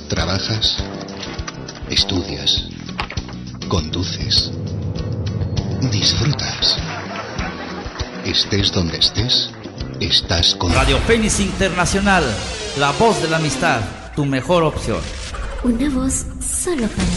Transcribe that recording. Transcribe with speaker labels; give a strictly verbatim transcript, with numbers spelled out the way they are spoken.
Speaker 1: Trabajas, estudias, conduces, disfrutas. Estés donde estés, estás con
Speaker 2: Radio Fénix Internacional, la voz de la amistad, tu mejor opción.
Speaker 3: Una voz solo para